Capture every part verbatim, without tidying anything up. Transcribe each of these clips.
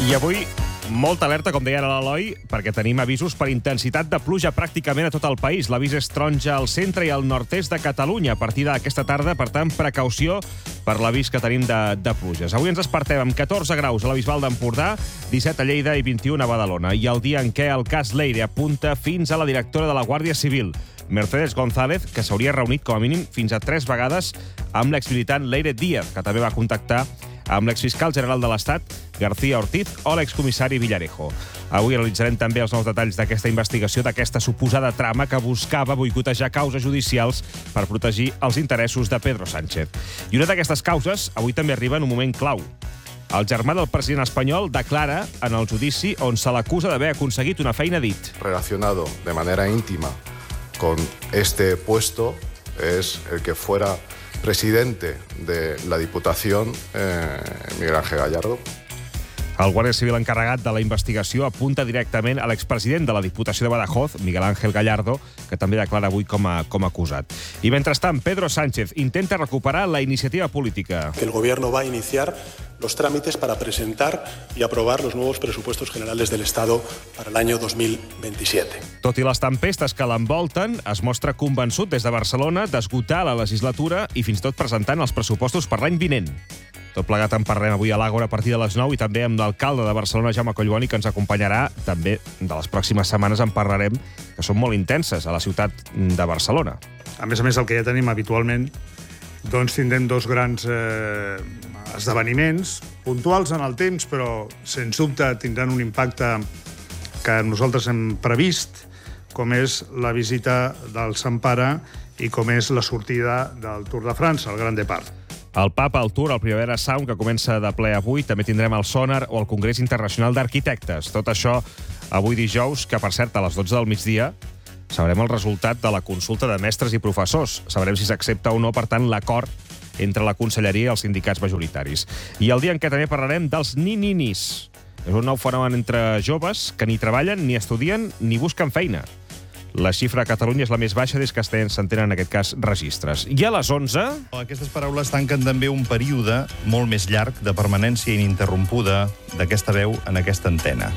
I avui, molta alerta, com deia ara l'Eloi, perquè tenim avisos per intensitat de pluja pràcticament a tot el país. L'avís és taronja al centre i al nord-est de Catalunya a partir d'aquesta tarda. Per tant, precaució per l'avís que tenim de, de pluges. Avui ens despertem amb catorze graus a la Bisbal d'Empordà, disset a Lleida i vint-i-un a Badalona. I el dia en què el cas Leire apunta fins a la directora de la Guàrdia Civil, Mercedes González, que s'hauria reunit com a mínim fins a tres vegades amb l'exmilitant Leire Díaz, que també va contactar amb l'exfiscal general de l'Estat, García Ortiz, o l'excomissari Villarejo. Avui analitzarem també els nous detalls d'aquesta investigació, d'aquesta suposada trama que buscava boicotejar causes judicials per protegir els interessos de Pedro Sánchez. I una d'aquestes causes avui també arriba en un moment clau. El germà del president espanyol declara en el judici on se l'acusa d'haver aconseguit una feina dit. Relacionado de manera íntima con este puesto es el que fuera presidente de la Diputación, eh, Miguel Ángel Gallardo. El Guàrdia Civil encarregat de la investigació apunta directament a l'expresident de la Diputació de Badajoz, Miguel Ángel Gallardo, que també declara avui com a, com a acusat. I mentrestant, Pedro Sánchez intenta recuperar la iniciativa política. Que el Gobierno va a iniciar los trámites para presentar y aprobar los nuevos presupuestos generales del Estado para el año dos mil veintisiete. Tot i les tempestes que l'envolten, es mostra convençut des de Barcelona d'esgotar la legislatura i fins i tot presentant els pressupostos per l'any vinent. Tot plegat en parlem avui a l'Àgora a partir de les nou i també amb l'alcalde de Barcelona, Jaume Collboni, que ens acompanyarà. També de les pròximes setmanes en parlarem, que són molt intenses a la ciutat de Barcelona. A més a més, el que ja tenim habitualment, doncs tindrem dos grans eh, esdeveniments puntuals en el temps, però sens dubte tindran un impacte que nosaltres hem previst, com és la visita del Sant Pare i com és la sortida del Tour de França, el Grand Départ. El Papa, el Tour, el Primavera Sound, que comença de ple avui. També tindrem el Sonar o el Congrés Internacional d'Arquitectes. Tot això avui dijous, que per cert, a les dotze del migdia, sabrem el resultat de la consulta de mestres i professors. Sabrem si s'accepta o no, per tant, l'acord entre la Conselleria i els sindicats majoritaris. I el dia en què també parlarem dels ni-ni-nis. És un nou fenomen entre joves que ni treballen, ni estudien, ni busquen feina. La xifra a Catalunya és la més baixa des que s'entenen, en aquest cas, registres. I a les onze... Aquestes paraules tanquen també un període molt més llarg de permanència ininterrompuda d'aquesta veu en aquesta antena.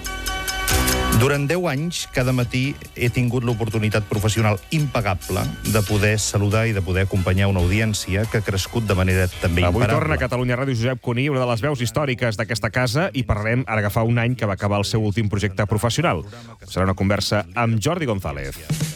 Durant deu anys, cada matí he tingut l'oportunitat professional impagable de poder saludar i de poder acompanyar una audiència que ha crescut de manera també imparable. Avui torna a Catalunya Ràdio Josep Cuní, una de les veus històriques d'aquesta casa, i parlarem ara que fa un any que va acabar el seu últim projecte professional. Serà una conversa amb Jordi González.